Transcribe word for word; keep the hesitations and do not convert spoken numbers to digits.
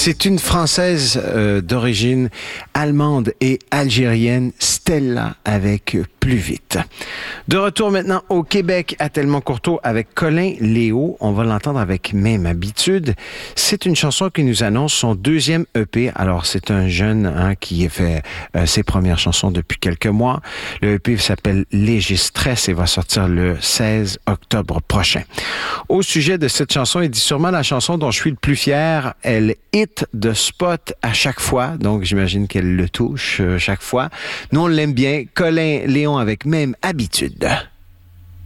C'est une Française euh, d'origine allemande et algérienne, Stella, avec Plus vite. De retour maintenant au Québec, à Tellement-Courteau, avec Colin Léo. On va l'entendre avec Même habitude. C'est une chanson qui nous annonce son deuxième E P. Alors, c'est un jeune hein, qui a fait euh, ses premières chansons depuis quelques mois. Le E P s'appelle Léger Stress et va sortir le seize octobre prochain. Au sujet de cette chanson, il dit sûrement la chanson dont je suis le plus fier. Elle hit de spot à chaque fois. Donc, j'imagine qu'elle le touche euh, chaque fois. Nous, on l'aime bien. Colin Léon avec Même habitude.